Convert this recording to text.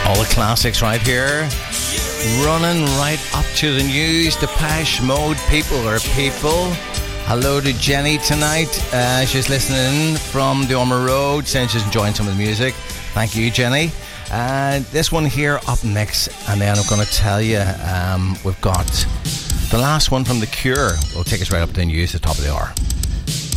All the classics right here. Running right up to the news. Depeche Mode, People Are People. Hello to Jenny tonight. She's listening from the Ormer Road, saying she's enjoying some of the music. Thank you, Jenny. This one here up next, and then I'm going to tell you we've got the last one from The Cure. Will take us right up to the news at the top of the hour.